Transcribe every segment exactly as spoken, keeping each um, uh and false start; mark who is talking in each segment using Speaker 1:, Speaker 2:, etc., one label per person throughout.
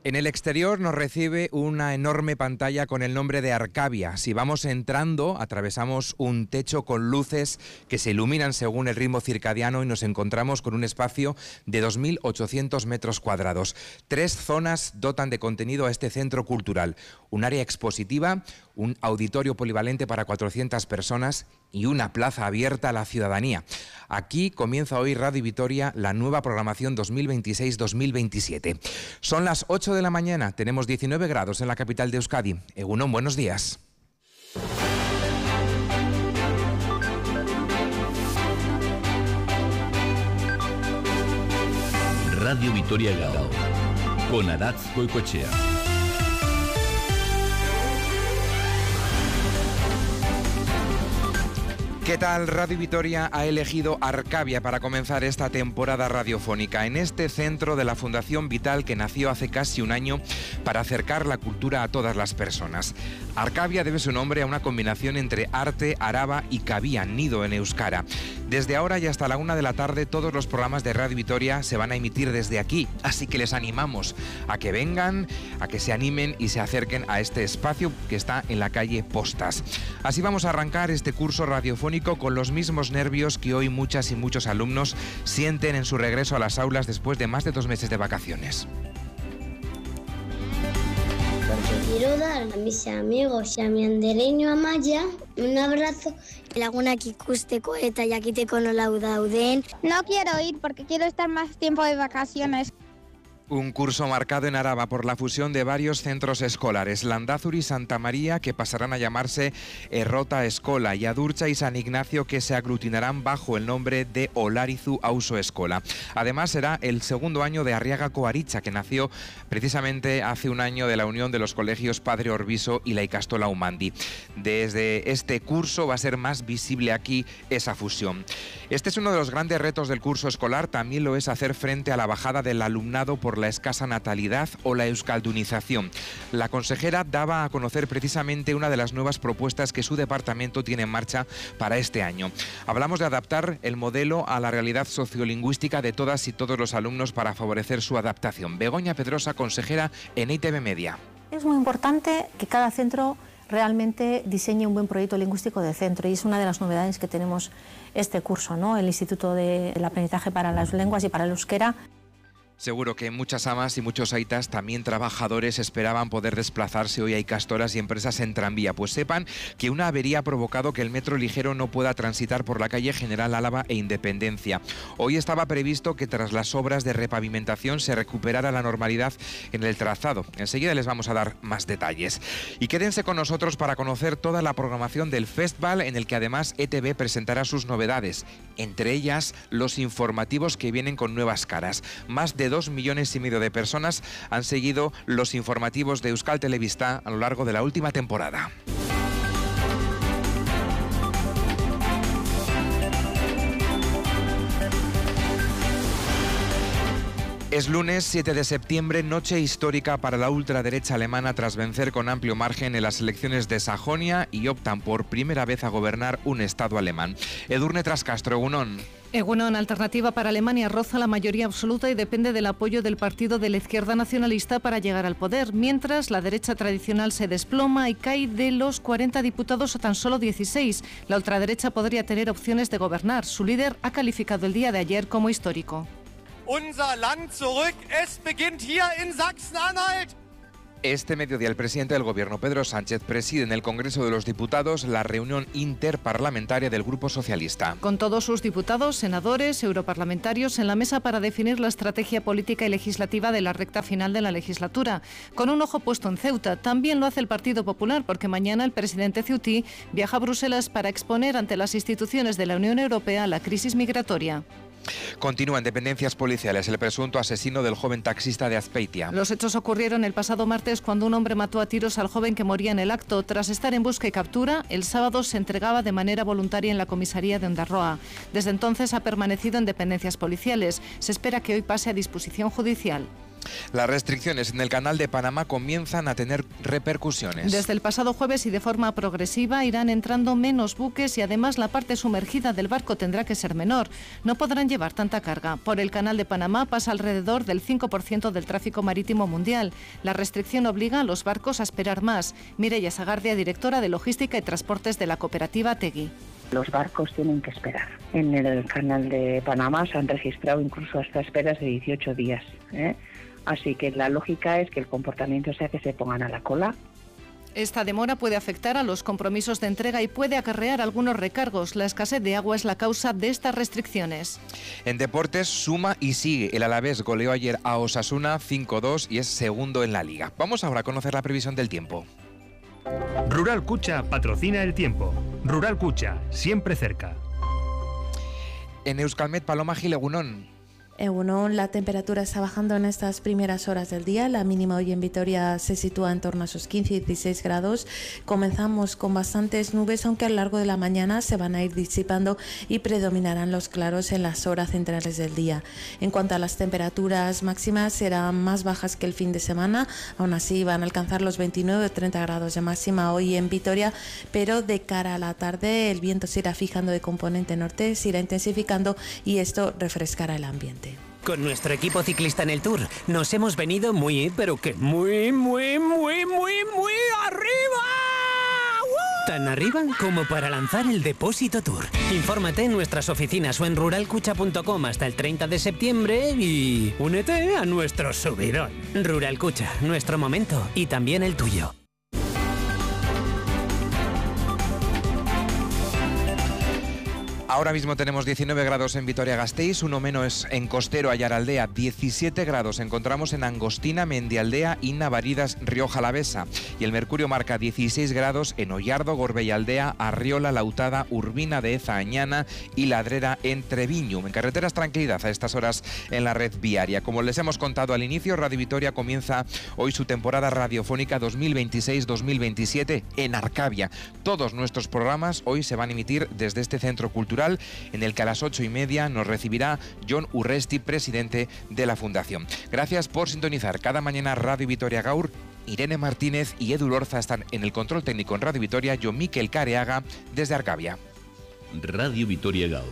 Speaker 1: En el exterior nos recibe una enorme pantalla con el nombre de Arcavia. Si vamos entrando, atravesamos un techo con luces que se iluminan según el ritmo circadiano y nos encontramos con un espacio de dos mil ochocientos metros cuadrados. Tres zonas dotan de contenido a este centro cultural. Un área expositiva, un auditorio polivalente para cuatrocientas personas y una plaza abierta a la ciudadanía. Aquí comienza hoy Radio Vitoria, la nueva programación dos mil veintiséis dos mil veintisiete. Son las ocho de la mañana, tenemos diecinueve grados en la capital de Euskadi. Egunon, buenos días.
Speaker 2: Radio Vitoria Gaur, con Aratz Goicoechea.
Speaker 1: ¿Qué tal? Radio Vitoria ha elegido Arcavia para comenzar esta temporada radiofónica en este centro de la Fundación Vital que nació hace casi un año para acercar la cultura a todas las personas. Arcavia debe su nombre a una combinación entre arte, araba y cabía, nido en euskara. Desde ahora y hasta la una de la tarde todos los programas de Radio Vitoria se van a emitir desde aquí, así que les animamos a que vengan, a que se animen y se acerquen a este espacio que está en la calle Postas. Así vamos a arrancar este curso radiofónico con los mismos nervios que hoy muchas y muchos alumnos sienten en su regreso a las aulas después de más de dos meses de vacaciones.
Speaker 3: Porque quiero dar a mis amigos y a mi andereño Amaya un abrazo.
Speaker 4: Lagunak ikusteko eta jakiteko nola dauden.
Speaker 5: No quiero ir porque quiero estar más tiempo de vacaciones.
Speaker 1: Un curso marcado en Araba por la fusión de varios centros escolares, Landázuri y Santa María, que pasarán a llamarse Errota Escola, y Adurcha y San Ignacio, que se aglutinarán bajo el nombre de Olarizu Auso Escola. Además, será el segundo año de Arriaga Coaritza, que nació precisamente hace un año de la unión de los colegios Padre Orbiso y la Ikastola Umandi. Desde este curso va a ser más visible aquí esa fusión. Este es uno de los grandes retos del curso escolar, también lo es hacer frente a la bajada del alumnado por la escasa natalidad o la euskaldunización. La consejera daba a conocer precisamente una de las nuevas propuestas que su departamento tiene en marcha para este año. Hablamos de adaptar el modelo a la realidad sociolingüística de todas y todos los alumnos para favorecer su adaptación. Begoña Pedrosa, consejera en E I T V Media.
Speaker 6: Es muy importante que cada centro realmente diseñe un buen proyecto lingüístico de centro y es una de las novedades que tenemos este curso, ¿no? El Instituto del Aprendizaje para las Lenguas y para el Euskera.
Speaker 1: Seguro que muchas amas y muchos aitas, también trabajadores, esperaban poder desplazarse hoy a icastoras y empresas en tranvía. Pues sepan que una avería ha provocado que el metro ligero no pueda transitar por la calle General Álava e Independencia. Hoy estaba previsto que tras las obras de repavimentación se recuperara la normalidad en el trazado. Enseguida les vamos a dar más detalles. Y quédense con nosotros para conocer toda la programación del festival, en el que además E T V presentará sus novedades, entre ellas los informativos que vienen con nuevas caras. Más de dos millones y medio de personas han seguido los informativos de Euskal Telebista a lo largo de la última temporada. Es lunes siete de septiembre, noche histórica para la ultraderecha alemana tras vencer con amplio margen en las elecciones de Sajonia y optan por primera vez a gobernar un Estado alemán. Edurne Trascastro, egunon.
Speaker 7: Egunon, Alternativa para Alemania roza la mayoría absoluta y depende del apoyo del partido de la izquierda nacionalista para llegar al poder, mientras la derecha tradicional se desploma y cae de los cuarenta diputados a tan solo dieciséis. La ultraderecha podría tener opciones de gobernar. Su líder ha calificado el día de ayer como histórico.
Speaker 8: Unser Land zurück, es beginnt hier in Sachsen-Anhalt.
Speaker 1: Este mediodía el presidente del Gobierno, Pedro Sánchez, preside en el Congreso de los Diputados la reunión interparlamentaria del Grupo Socialista.
Speaker 7: Con todos sus diputados, senadores, europarlamentarios en la mesa para definir la estrategia política y legislativa de la recta final de la legislatura. Con un ojo puesto en Ceuta, también lo hace el Partido Popular, porque mañana el presidente ceutí viaja a Bruselas para exponer ante las instituciones de la Unión Europea la crisis migratoria.
Speaker 1: Continúan dependencias policiales el presunto asesino del joven taxista de Azpeitia.
Speaker 7: Los hechos ocurrieron el pasado martes cuando un hombre mató a tiros al joven que moría en el acto. Tras estar en busca y captura, el sábado se entregaba de manera voluntaria en la comisaría de Ondarroa. Desde entonces ha permanecido en dependencias policiales. Se espera que hoy pase a disposición judicial.
Speaker 1: Las restricciones en el canal de Panamá comienzan a tener repercusiones.
Speaker 7: Desde el pasado jueves y de forma progresiva irán entrando menos buques y además la parte sumergida del barco tendrá que ser menor. No podrán llevar tanta carga. Por el canal de Panamá pasa alrededor del cinco por ciento del tráfico marítimo mundial. La restricción obliga a los barcos a esperar más. Mireia Sagardia, directora de Logística y Transportes de la cooperativa Tegui.
Speaker 9: Los barcos tienen que esperar. En el canal de Panamá se han registrado incluso hasta esperas de dieciocho días, ¿eh? Así que la lógica es que el comportamiento sea que se pongan a la cola.
Speaker 7: Esta demora puede afectar a los compromisos de entrega y puede acarrear algunos recargos. La escasez de agua es la causa de estas restricciones.
Speaker 1: En deportes suma y sigue. El Alavés goleó ayer a Osasuna cinco dos y es segundo en la liga. Vamos ahora a conocer la previsión del tiempo.
Speaker 10: Rural Cucha patrocina el tiempo. Rural Cucha, siempre cerca.
Speaker 1: En Euskalmet, Paloma Gil, egunon.
Speaker 11: Egunon, la temperatura está bajando en estas primeras horas del día. La mínima hoy en Vitoria se sitúa en torno a sus quince y dieciséis grados. Comenzamos con bastantes nubes, aunque a lo largo de la mañana se van a ir disipando y predominarán los claros en las horas centrales del día. En cuanto a las temperaturas máximas, serán más bajas que el fin de semana. Aún así van a alcanzar los veintinueve o treinta grados de máxima hoy en Vitoria, pero de cara a la tarde el viento se irá fijando de componente norte, se irá intensificando y esto refrescará el ambiente.
Speaker 12: Con nuestro equipo ciclista en el Tour nos hemos venido muy, pero que muy, muy, muy, muy, muy arriba. ¡Uh! Tan arriba como para lanzar el Depósito Tour. Infórmate en nuestras oficinas o en rural cucha punto com hasta el treinta de septiembre y únete a nuestro subidón. Rural Cucha, nuestro momento y también el tuyo.
Speaker 1: Ahora mismo tenemos diecinueve grados en Vitoria-Gasteiz, uno menos en Costero, Ayaraldea, diecisiete grados encontramos en Angostina, Mendialdea y Navaridas, Rioja Alavesa. Y el mercurio marca dieciséis grados en Ollardo, Gorbellaldea, Arriola, Lautada, Urbina de Eza, Añana y Ladrera en Treviño. En carreteras, tranquilidad a estas horas en la red viaria. Como les hemos contado al inicio, Radio Vitoria comienza hoy su temporada radiofónica dos mil veintiséis dos mil veintisiete en Arcavia. Todos nuestros programas hoy se van a emitir desde este centro cultural, en el que a las ocho y media nos recibirá Jon Urresti, presidente de la Fundación. Gracias por sintonizar cada mañana Radio Vitoria Gaur. Irene Martínez y Edu Lorza están en el control técnico en Radio Vitoria. Yo, Mikel Careaga, desde Arcavia.
Speaker 2: Radio Vitoria Gaur.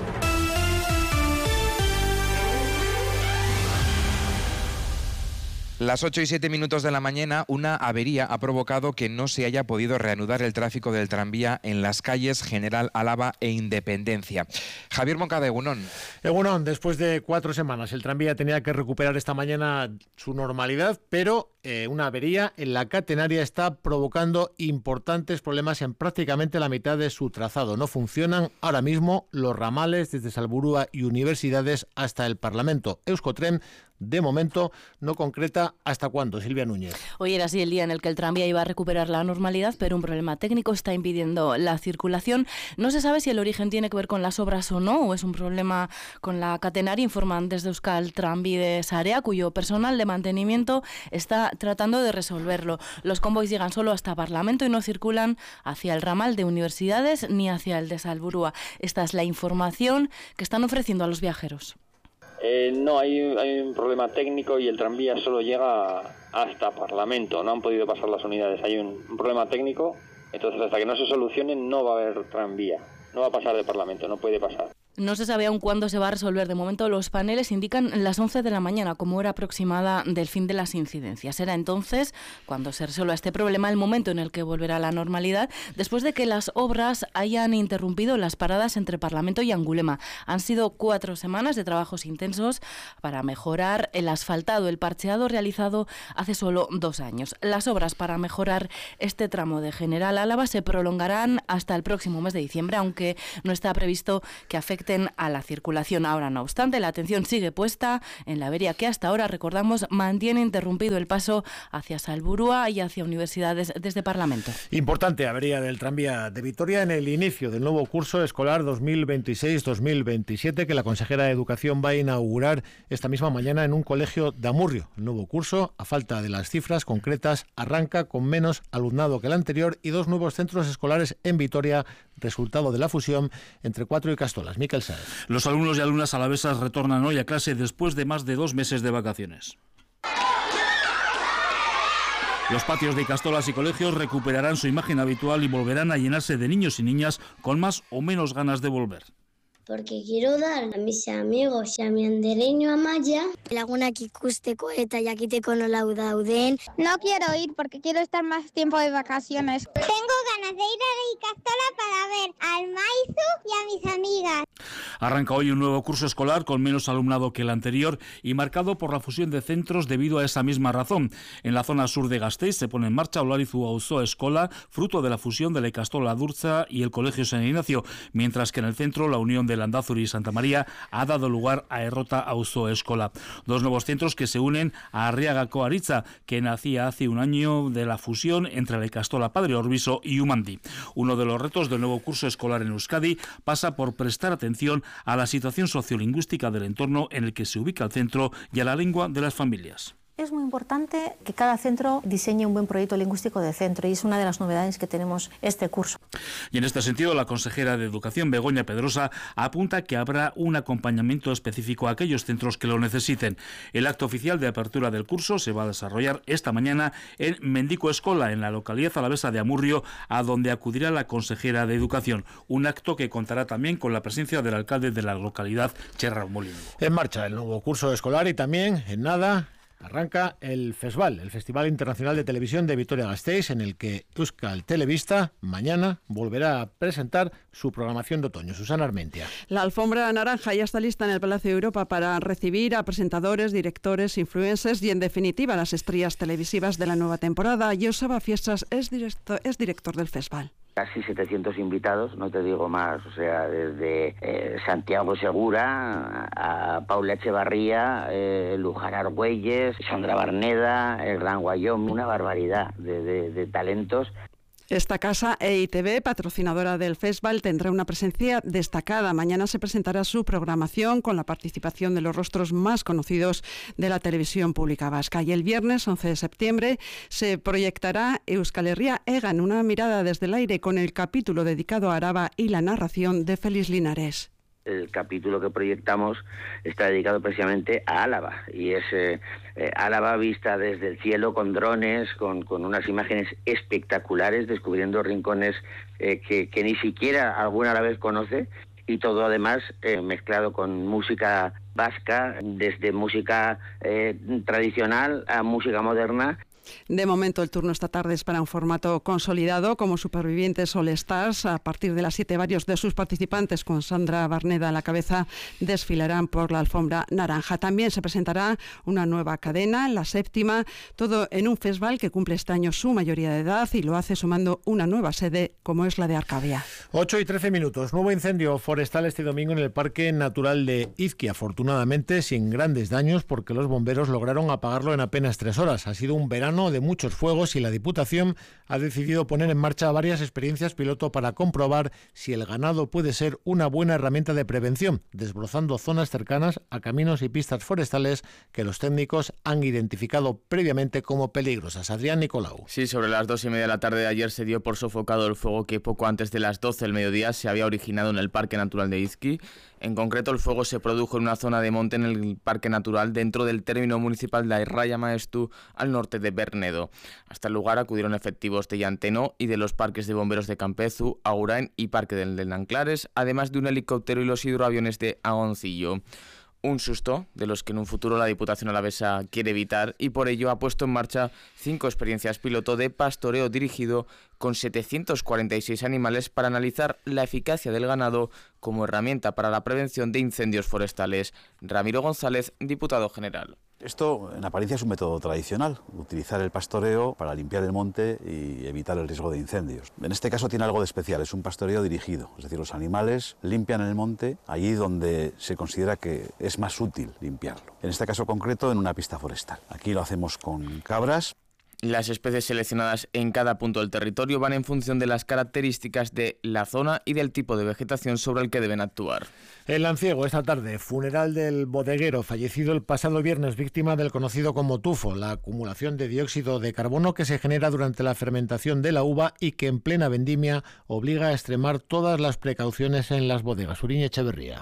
Speaker 1: Las ocho y siete minutos de la mañana, una avería ha provocado que no se haya podido reanudar el tráfico del tranvía en las calles General Álava e Independencia. Javier Moncada, egunon.
Speaker 13: Egunon, después de cuatro semanas, el tranvía tenía que recuperar esta mañana su normalidad, pero eh, una avería en la catenaria está provocando importantes problemas en prácticamente la mitad de su trazado. No funcionan ahora mismo los ramales desde Salburua y Universidades hasta el Parlamento. Euskotren, de momento, no concreta hasta cuándo. Silvia Núñez.
Speaker 14: Hoy era así el día en el que el tranvía iba a recuperar la normalidad, pero un problema técnico está impidiendo la circulación. No se sabe si el origen tiene que ver con las obras o no, o es un problema con la catenaria. Informan desde Euskal Tranbide Sarea, cuyo personal de mantenimiento está tratando de resolverlo. Los convoys llegan solo hasta Parlamento y no circulan hacia el ramal de Universidades ni hacia el de Salburua. Esta es la información que están ofreciendo a los viajeros.
Speaker 15: Eh, no, hay, hay un problema técnico y el tranvía solo llega hasta Parlamento. No han podido pasar las unidades. Hay un, un problema técnico, entonces hasta que no se solucione no va a haber tranvía. No va a pasar de Parlamento, no puede pasar.
Speaker 14: No se sabe aún cuándo se va a resolver. De momento los paneles indican las once de la mañana como hora aproximada del fin de las incidencias. Será entonces cuando se resuelva este problema el momento en el que volverá a la normalidad, después de que las obras hayan interrumpido las paradas entre Parlamento y Angulema. Han sido cuatro semanas de trabajos intensos para mejorar el asfaltado, el parcheado realizado hace solo dos años. Las obras para mejorar este tramo de General Álava se prolongarán hasta el próximo mes de diciembre, aunque no está previsto que afecte a la circulación. Ahora, no obstante, la atención sigue puesta en la avería que hasta ahora, recordamos, mantiene interrumpido el paso hacia Salburua y hacia Universidades desde Parlamento.
Speaker 13: Importante avería del tranvía de Vitoria en el inicio del nuevo curso escolar dos mil veintiséis dos mil veintisiete que la consejera de Educación va a inaugurar esta misma mañana en un colegio de Amurrio. El nuevo curso, a falta de las cifras concretas, arranca con menos alumnado que el anterior y dos nuevos centros escolares en Vitoria, resultado de la fusión entre Cuatro y Castolas. Miquel Sáez.
Speaker 16: Los alumnos y alumnas alavesas retornan hoy a clase después de más de dos meses de vacaciones. Los patios de ikastolas y colegios recuperarán su imagen habitual y volverán a llenarse de niños y niñas con más o menos ganas de volver.
Speaker 3: Porque quiero dar a mis amigos y a mi andereño Amaya
Speaker 4: lagunak ikusteko eta jakiteko nola dauden.
Speaker 5: No quiero ir porque quiero estar más tiempo de vacaciones.
Speaker 17: Tengo ganas de ir a la Icastola para ver al Maizu y a mis amigas.
Speaker 16: Arranca hoy un nuevo curso escolar con menos alumnado que el anterior y marcado por la fusión de centros debido a esa misma razón. En la zona sur de Gasteiz se pone en marcha Olarizu Auzo Escola, fruto de la fusión de la Ikastola Adurza y el Colegio San Ignacio, mientras que en el centro la unión de Landazuri y Santa María ha dado lugar a Errota Auzo Escola. Dos nuevos centros que se unen a Arriagako Aritza, que nacía hace un año de la fusión entre la Ikastola Padre Orbiso y Umandi. Uno de los retos del nuevo curso escolar en Euskadi pasa por prestar atención a la situación sociolingüística del entorno en el que se ubica el centro y a la lengua de las familias.
Speaker 6: Es muy importante que cada centro diseñe un buen proyecto lingüístico de centro y es una de las novedades que tenemos este curso.
Speaker 16: Y en este sentido, la consejera de Educación, Begoña Pedrosa, apunta que habrá un acompañamiento específico a aquellos centros que lo necesiten. El acto oficial de apertura del curso se va a desarrollar esta mañana en Mendico Escola, en la localidad alavesa de Amurrio, a donde acudirá la consejera de Educación. Un acto que contará también con la presencia del alcalde de la localidad, Txerra Molino.
Speaker 13: En marcha el nuevo curso escolar y también, en nada, arranca el FESVAL, el Festival Internacional de Televisión de Vitoria-Gasteiz, en el que Euskal Telebista mañana volverá a presentar su programación de otoño. Susana Armentia.
Speaker 18: La alfombra naranja ya está lista en el Palacio de Europa para recibir a presentadores, directores, influencers y, en definitiva, las estrellas televisivas de la nueva temporada. Joseba Fiestas es director, es director del FESVAL.
Speaker 19: Casi setecientos invitados, no te digo más, o sea, desde eh, Santiago Segura a Paula Echevarría, eh, Luján Argüelles, Sandra Barneda, el Gran Wyoming, una barbaridad de, de, de talentos.
Speaker 18: Esta casa, E I T V, patrocinadora del FESVAL, tendrá una presencia destacada. Mañana se presentará su programación con la participación de los rostros más conocidos de la televisión pública vasca. Y el viernes once de septiembre se proyectará Euskal Herria Egan, una mirada desde el aire, con el capítulo dedicado a Araba y la narración de Félix Linares.
Speaker 19: El capítulo que proyectamos está dedicado precisamente a Álava y es eh, eh, Álava vista desde el cielo con drones, con, con unas imágenes espectaculares, descubriendo rincones eh, que, que ni siquiera algún árabe conoce, y todo además eh, mezclado con música vasca, desde música eh, tradicional a música moderna.
Speaker 18: De momento el turno esta tarde es para un formato consolidado como Supervivientes All Stars. A partir de las siete, varios de sus participantes, con Sandra Barneda a la cabeza, desfilarán por la alfombra naranja. También se presentará una nueva cadena, la séptima, todo en un festival que cumple este año su mayoría de edad y lo hace sumando una nueva sede como es la de Arcavia.
Speaker 13: ocho y trece minutos. Nuevo incendio forestal este domingo en el Parque Natural de Izquia, afortunadamente sin grandes daños porque los bomberos lograron apagarlo en apenas tres horas. Ha sido un verano de muchos fuegos y la Diputación ha decidido poner en marcha varias experiencias piloto para comprobar si el ganado puede ser una buena herramienta de prevención, desbrozando zonas cercanas a caminos y pistas forestales que los técnicos han identificado previamente como peligrosas. Adrián Nicolau.
Speaker 20: Sí, sobre las dos y media de la tarde de ayer se dio por sofocado el fuego que poco antes de las doce del mediodía se había originado en el Parque Natural de Izqui. En concreto, el fuego se produjo en una zona de monte en el Parque Natural dentro del término municipal de Airraya Maestu, al norte de Bernedo. Hasta el lugar acudieron efectivos de Llanteno y de los parques de bomberos de Campezu, Agurain y Parque del Nanclares, además de un helicóptero y los hidroaviones de Agoncillo. Un susto de los que en un futuro la Diputación alavesa quiere evitar, y por ello ha puesto en marcha cinco experiencias piloto de pastoreo dirigido con setecientos cuarenta y seis animales para analizar la eficacia del ganado como herramienta para la prevención de incendios forestales. Ramiro González, diputado general.
Speaker 21: Esto en apariencia es un método tradicional, utilizar el pastoreo para limpiar el monte y evitar el riesgo de incendios. En este caso tiene algo de especial, es un pastoreo dirigido, es decir, los animales limpian el monte allí donde se considera que es más útil limpiarlo. En este caso concreto, en una pista forestal. Aquí lo hacemos con cabras.
Speaker 20: Las especies seleccionadas en cada punto del territorio van en función de las características de la zona y del tipo de vegetación sobre el que deben actuar.
Speaker 13: En Lanciego, esta tarde, funeral del bodeguero fallecido el pasado viernes, víctima del conocido como tufo, la acumulación de dióxido de carbono que se genera durante la fermentación de la uva y que en plena vendimia obliga a extremar todas las precauciones en las bodegas. Uriñe Echeverría.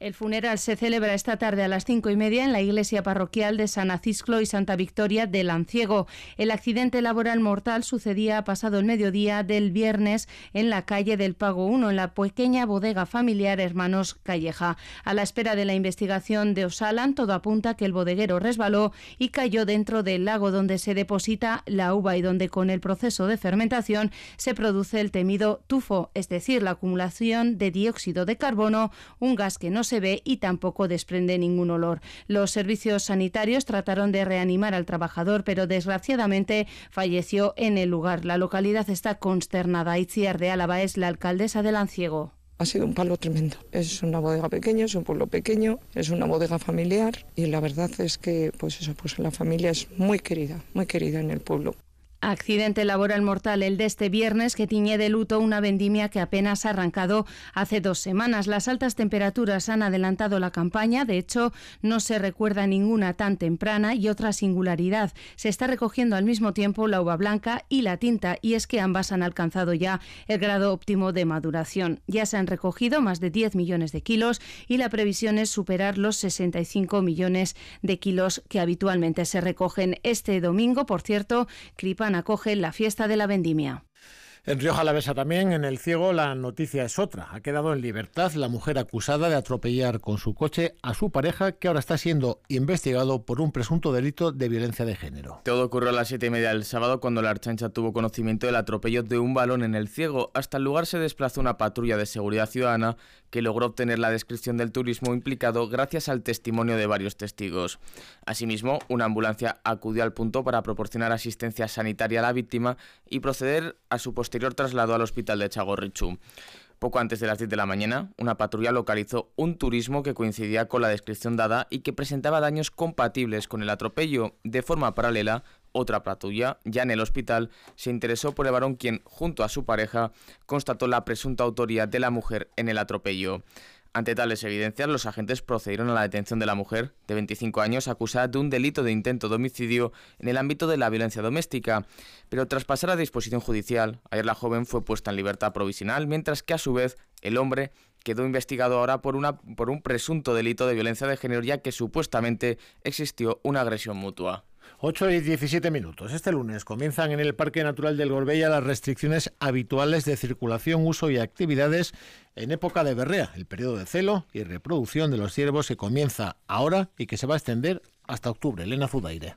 Speaker 8: El funeral se celebra esta tarde a las cinco y media en la iglesia parroquial de San Acisclo y Santa Victoria de Lanciego. El accidente laboral mortal sucedía pasado el mediodía del viernes en la calle del Pago uno, en la pequeña bodega familiar Hermanos Calleja. A la espera de la investigación de Osalan, todo apunta que el bodeguero resbaló y cayó dentro del lago donde se deposita la uva y donde con el proceso de fermentación se produce el temido tufo, es decir, la acumulación de dióxido de carbono, un gas que no se ve y tampoco desprende ningún olor. Los servicios sanitarios trataron de reanimar al trabajador, pero desgraciadamente falleció en el lugar. La localidad está consternada. Itziar de Álava es la alcaldesa de Lanciego.
Speaker 22: Ha sido un palo tremendo. Es una bodega pequeña, es un pueblo pequeño, es una bodega familiar y la verdad es que pues eso, pues la familia es muy querida, muy querida en el pueblo.
Speaker 8: Accidente laboral mortal el de este viernes que tiñe de luto una vendimia que apenas ha arrancado hace dos semanas. Las altas temperaturas han adelantado la campaña, de hecho no se recuerda ninguna tan temprana y otra singularidad. Se está recogiendo al mismo tiempo la uva blanca y la tinta y es que ambas han alcanzado ya el grado óptimo de maduración. Ya se han recogido más de diez millones de kilos y la previsión es superar los sesenta y cinco millones de kilos que habitualmente se recogen. Este domingo, por cierto, Cripan acoge la fiesta de la vendimia.
Speaker 13: En Rioja Alavesa también, en El Ciego, la noticia es otra. Ha quedado en libertad la mujer acusada de atropellar con su coche a su pareja, que ahora está siendo investigado por un presunto delito de violencia de género.
Speaker 20: Todo ocurrió a las siete y media del sábado, cuando la Ertzaintza tuvo conocimiento del atropello de un balón en El Ciego. Hasta el lugar se desplazó una patrulla de seguridad ciudadana que logró obtener la descripción del turismo implicado gracias al testimonio de varios testigos. Asimismo, una ambulancia acudió al punto para proporcionar asistencia sanitaria a la víctima y proceder a su posterior traslado al hospital de Txagorritxu. Poco antes de las diez de la mañana, una patrulla localizó un turismo que coincidía con la descripción dada y que presentaba daños compatibles con el atropello. De forma paralela, otra patrulla, ya en el hospital, se interesó por el varón quien, junto a su pareja, constató la presunta autoría de la mujer en el atropello. Ante tales evidencias, los agentes procedieron a la detención de la mujer, de veinticinco años, acusada de un delito de intento de homicidio en el ámbito de la violencia doméstica. Pero tras pasar a disposición judicial, ayer la joven fue puesta en libertad provisional, mientras que a su vez el hombre quedó investigado ahora por, una, por un presunto delito de violencia de género, ya que supuestamente existió una agresión mutua.
Speaker 13: ocho y diecisiete minutos. Este lunes comienzan en el Parque Natural del Gorbella las restricciones habituales de circulación, uso y actividades en época de berrea, el periodo de celo y reproducción de los ciervos que comienza ahora y que se va a extender hasta octubre. Elena Zudaire.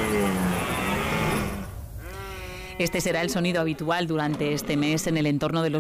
Speaker 23: Este será el sonido habitual durante este mes en el entorno de los